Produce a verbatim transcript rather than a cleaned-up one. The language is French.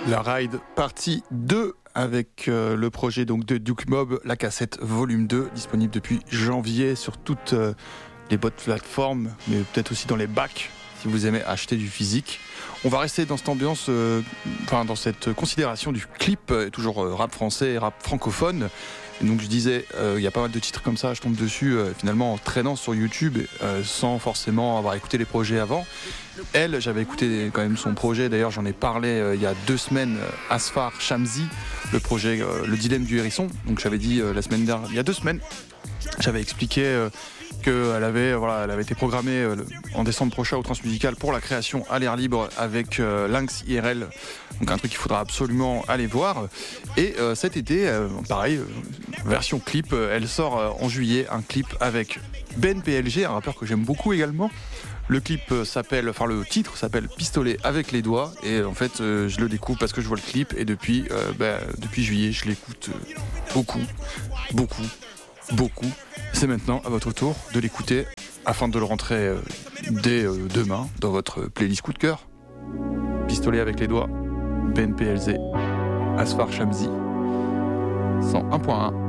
La Ride partie deux avec euh, le projet donc de Duke Mob, la cassette volume deux, disponible depuis janvier sur toutes euh, les bonnes plateformes, mais peut-être aussi dans les bacs si vous aimez acheter du physique. On va rester dans cette ambiance, euh, enfin dans cette considération du clip, euh, toujours euh, rap français et rap francophone. Et donc je disais, il euh, y a pas mal de titres comme ça, je tombe dessus euh, finalement en traînant sur YouTube euh, sans forcément avoir écouté les projets avant. Elle, j'avais écouté quand même son projet, d'ailleurs j'en ai parlé euh, il y a deux semaines, euh, Asfar Shamsi, le projet euh, Le Dilemme du Hérisson. Donc j'avais dit euh, la semaine dernière, il y a deux semaines, j'avais expliqué euh, qu'elle avait, voilà, elle avait été programmée euh, en décembre prochain au Transmusical pour la création à l'air libre avec euh, Lynx I R L, donc un truc qu'il faudra absolument aller voir. Et euh, cet été, euh, pareil, euh, version clip, euh, elle sort euh, en juillet un clip avec Ben P L G, un rappeur que j'aime beaucoup également. Le clip euh, s'appelle, enfin le titre s'appelle Pistolet avec les doigts, et en fait euh, je le découvre parce que je vois le clip, et depuis, euh, bah, depuis juillet je l'écoute euh, beaucoup, beaucoup, beaucoup. C'est maintenant à votre tour de l'écouter afin de le rentrer euh, dès euh, demain dans votre playlist coup de cœur. Pistolet avec les doigts, Ben P L Z, Asfar Shamsi, cent un point un.